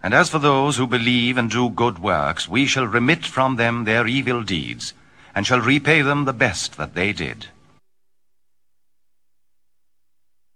And as for those who believe and do good works, we shall remit from them their evil deeds, and shall repay them the best that they did.